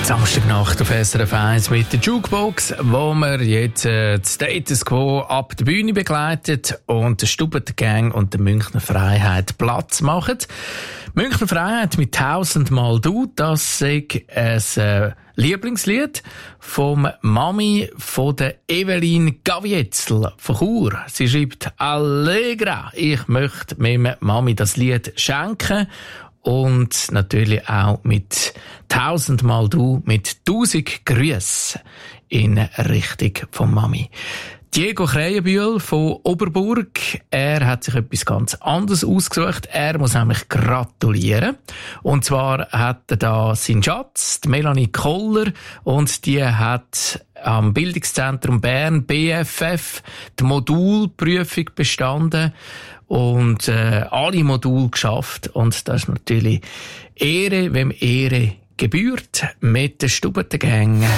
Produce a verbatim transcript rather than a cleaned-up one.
Samstagnacht auf S R F eins mit der Jukebox, wo wir jetzt äh, das Status Quo ab der Bühne begleitet und der Stubberter Gang und der Münchner Freiheit Platz machen. Münchner Freiheit mit tausendmal Du, das ist ein äh, Lieblingslied vom Mami von der Evelyn Gavietzel von Chur. Sie schreibt: Allegra, ich möchte meiner Mami das Lied schenken. Und natürlich auch mit tausendmal Du, mit tausend Grüße in Richtung von Mami. Diego Krähenbühl von Oberburg, er hat sich etwas ganz anderes ausgesucht. Er muss nämlich gratulieren. Und zwar hat er da seinen Schatz, die Melanie Koller, und die hat am Bildungszentrum Bern B F F die Modulprüfung bestanden und äh, alle Module geschafft. Und das ist natürlich Ehre, wem Ehre gebührt, mit der Stubberter Gang.